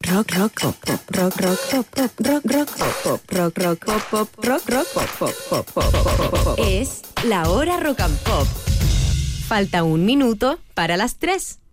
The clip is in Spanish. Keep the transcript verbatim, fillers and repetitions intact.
Rock, rock, pop, pop, rock, rock, pop, pop, rock, rock, pop, pop, rock, rock, pop, pop, rock, rock, pop, pop, pop, pop, pop, pop. Es la hora rock and pop. Falta un minuto para las tres.